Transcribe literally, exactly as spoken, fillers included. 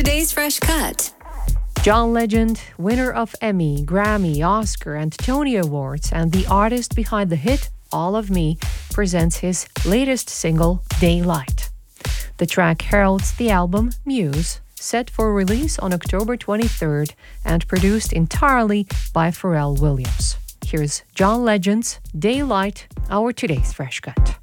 Today's Fresh Cut. John Legend, winner of Emmy, Grammy, Oscar, and Tony Awards, and the artist behind the hit All of Me, presents his latest single, Daylight. The track heralds the album Muse, set for release on October twenty-third and produced entirely by Pharrell Williams. Here's John Legend's Daylight, our today's Fresh Cut.